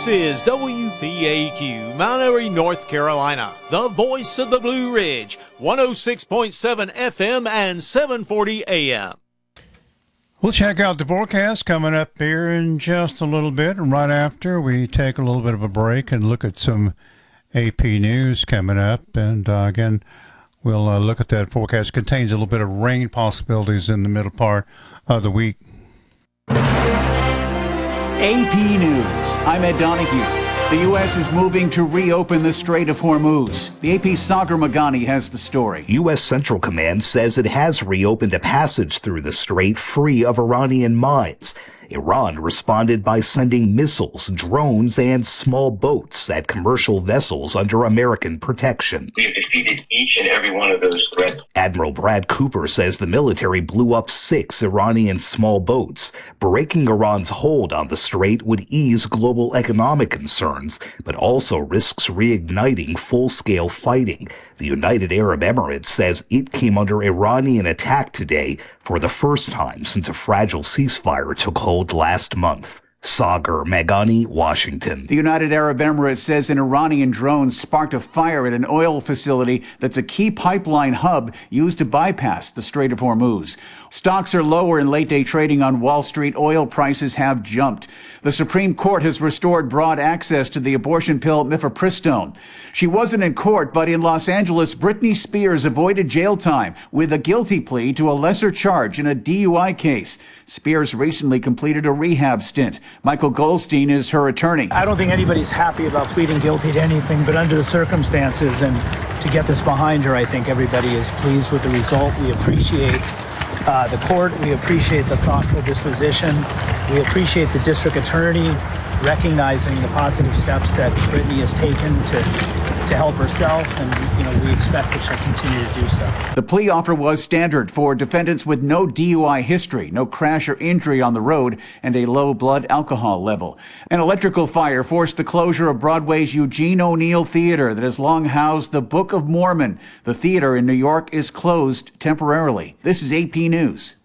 This is WPAQ, Mount Airy, North Carolina, the voice of the Blue Ridge, 106.7 FM and 740 AM. We'll check out the forecast coming up here in just a little bit, and right after we take a little bit of a break and look at some AP news coming up. And again, we'll look at that forecast. It contains a little bit of rain possibilities in the middle part of the week. AP News. I'm Ed Donahue. The U.S. is moving to reopen the Strait of Hormuz. The AP's Sagar Magani has the story. U.S. Central Command says it has reopened a passage through the strait free of Iranian mines. Iran responded by sending missiles, drones, and small boats at commercial vessels under American protection. We have defeated each and every one of those threats. Admiral Brad Cooper says the military blew up 6 Iranian small boats. Breaking Iran's hold on the strait would ease global economic concerns, but also risks reigniting full-scale fighting. The United Arab Emirates says it came under Iranian attack today for the first time since a fragile ceasefire took hold last month. Sagar Magani, Washington. The United Arab Emirates says an Iranian drone sparked a fire at an oil facility that's a key pipeline hub used to bypass the Strait of Hormuz. Stocks are lower in late-day trading on Wall Street. Oil prices have jumped. The Supreme Court has restored broad access to the abortion pill mifepristone. She wasn't in court, but in Los Angeles, Britney Spears avoided jail time with a guilty plea to a lesser charge in a DUI case. Spears recently completed a rehab stint. Michael Goldstein is her attorney. I don't think anybody's happy about pleading guilty to anything, but under the circumstances and to get this behind her, I think everybody is pleased with the result. We appreciate the court. We appreciate the thoughtful disposition. We appreciate the district attorney recognizing the positive steps that Britney has taken to help herself, and we expect that she'll continue to do so. The plea offer was standard for defendants with no DUI history, no crash or injury on the road, and a low blood alcohol level. An electrical fire forced the closure of Broadway's Eugene O'Neill Theater that has long housed the Book of Mormon. The theater in New York is closed temporarily. This is AP News.